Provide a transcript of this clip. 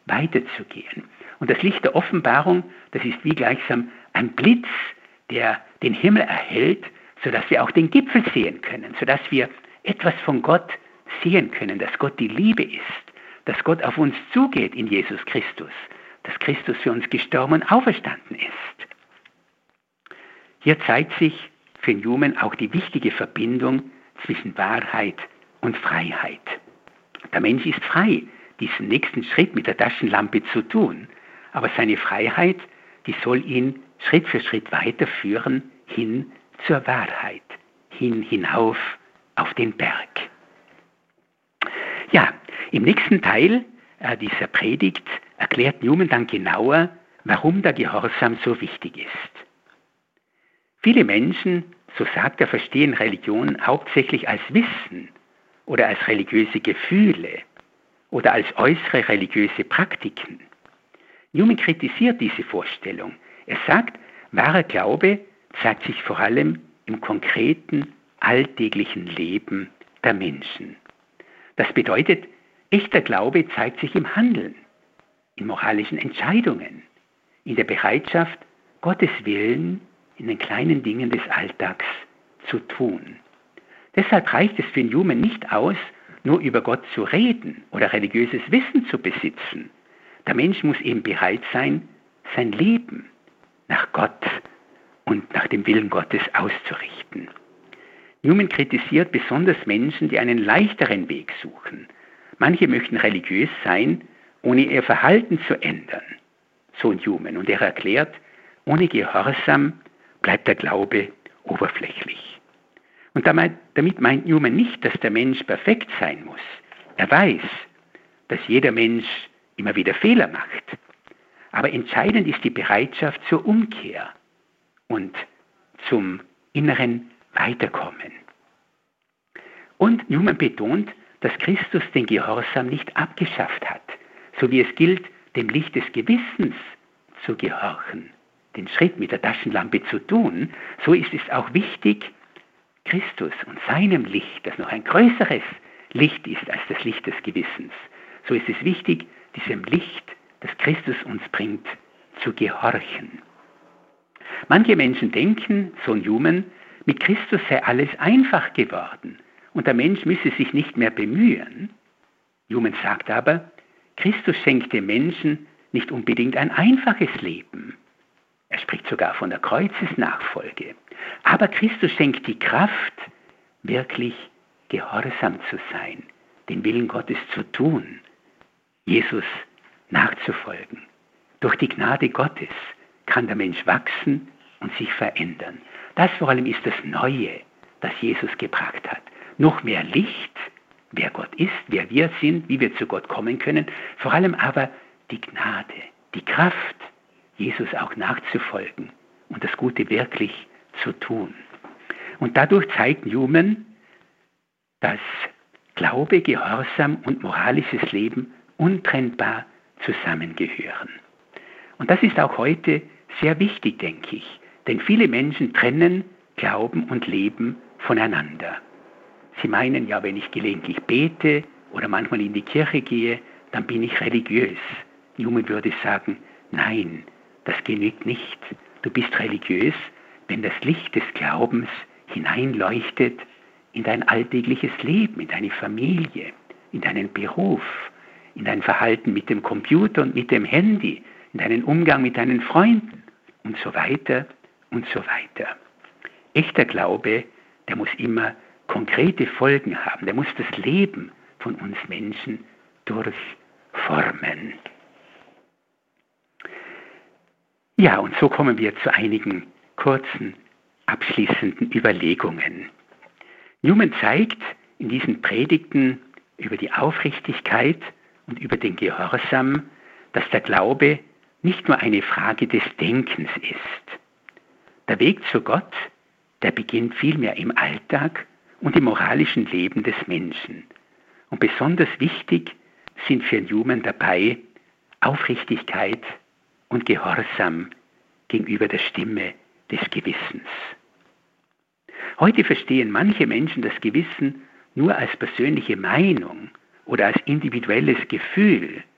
weiterzugehen. Und das Licht der Offenbarung, das ist wie gleichsam ein Blitz, der den Himmel erhellt, sodass wir auch den Gipfel sehen können, sodass wir etwas von Gott sehen können, dass Gott die Liebe ist, dass Gott auf uns zugeht in Jesus Christus, dass Christus für uns gestorben und auferstanden ist. Hier zeigt sich für Newman auch die wichtige Verbindung zwischen Wahrheit und Freiheit. Der Mensch ist frei, diesen nächsten Schritt mit der Taschenlampe zu tun, aber seine Freiheit, die soll ihn Schritt für Schritt weiterführen hin zur Wahrheit, hinauf auf den Berg. Ja, im nächsten Teil dieser Predigt erklärt Newman dann genauer, warum der Gehorsam so wichtig ist. Viele Menschen, so sagt er, verstehen Religion hauptsächlich als Wissen oder als religiöse Gefühle oder als äußere religiöse Praktiken. Newman kritisiert diese Vorstellung. Er sagt, wahrer Glaube zeigt sich vor allem im konkreten, alltäglichen Leben der Menschen. Das bedeutet, echter Glaube zeigt sich im Handeln, in moralischen Entscheidungen, in der Bereitschaft, Gottes Willen in den kleinen Dingen des Alltags zu tun. Deshalb reicht es für Newman nicht aus, nur über Gott zu reden oder religiöses Wissen zu besitzen. Der Mensch muss eben bereit sein, sein Leben nach Gott und nach dem Willen Gottes auszurichten. Newman kritisiert besonders Menschen, die einen leichteren Weg suchen. Manche möchten religiös sein, ohne ihr Verhalten zu ändern. So Newman. Und er erklärt, ohne Gehorsam bleibt der Glaube oberflächlich. Und damit meint Newman nicht, dass der Mensch perfekt sein muss. Er weiß, dass jeder Mensch immer wieder Fehler macht. Aber entscheidend ist die Bereitschaft zur Umkehr und zum inneren Weiterkommen. Und Newman betont, dass Christus den Gehorsam nicht abgeschafft hat, so wie es gilt, dem Licht des Gewissens zu gehorchen, den Schritt mit der Taschenlampe zu tun, so ist es auch wichtig, Christus und seinem Licht, das noch ein größeres Licht ist als das Licht des Gewissens, so ist es wichtig, diesem Licht, das Christus uns bringt, zu gehorchen. Manche Menschen denken, so Newman, mit Christus sei alles einfach geworden und der Mensch müsse sich nicht mehr bemühen. Newman sagt aber, Christus schenkt dem Menschen nicht unbedingt ein einfaches Leben. Er spricht sogar von der Kreuzesnachfolge. Aber Christus schenkt die Kraft, wirklich gehorsam zu sein, den Willen Gottes zu tun, Jesus nachzufolgen. Durch die Gnade Gottes kann der Mensch wachsen und sich verändern. Das vor allem ist das Neue, das Jesus gebracht hat. Noch mehr Licht, wer Gott ist, wer wir sind, wie wir zu Gott kommen können. Vor allem aber die Gnade, die Kraft, Jesus auch nachzufolgen und das Gute wirklich zu tun. Und dadurch zeigt Newman, dass Glaube, Gehorsam und moralisches Leben untrennbar zusammengehören. Und das ist auch heute sehr wichtig, denke ich, denn viele Menschen trennen Glauben und Leben voneinander. Sie meinen, ja, wenn ich gelegentlich bete oder manchmal in die Kirche gehe, dann bin ich religiös. Newman würde sagen, nein, das genügt nicht. Du bist religiös, wenn das Licht des Glaubens hineinleuchtet in dein alltägliches Leben, in deine Familie, in deinen Beruf, in dein Verhalten mit dem Computer und mit dem Handy, in deinen Umgang mit deinen Freunden und so weiter und so weiter. Echter Glaube, der muss immer konkrete Folgen haben, der muss das Leben von uns Menschen durchformen. Ja, und so kommen wir zu einigen kurzen, abschließenden Überlegungen. Newman zeigt in diesen Predigten über die Aufrichtigkeit und über den Gehorsam, dass der Glaube nicht nur eine Frage des Denkens ist. Der Weg zu Gott, der beginnt vielmehr im Alltag und im moralischen Leben des Menschen. Und besonders wichtig sind für Newman dabei Aufrichtigkeit und Gehorsam gegenüber der Stimme des Gewissens. Heute verstehen manche Menschen das Gewissen nur als persönliche Meinung oder als individuelles Gefühl,